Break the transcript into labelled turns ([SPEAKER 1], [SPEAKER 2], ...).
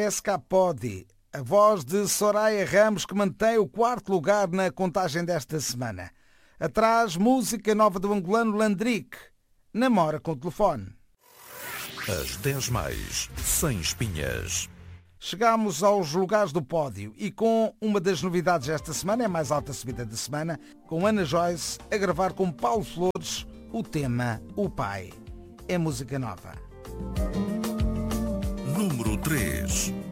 [SPEAKER 1] Escapodi, a voz de Soraya Ramos, que mantém o quarto lugar na contagem desta semana. Atrás, música nova do angolano Landrick, Namora com o Telefone.
[SPEAKER 2] As 10 mais, sem espinhas.
[SPEAKER 1] Chegamos aos lugares do pódio e com uma das novidades esta semana, é a mais alta subida da semana, com Ana Joyce a gravar com Paulo Flores o tema O Pai. É música nova.
[SPEAKER 2] Número 3.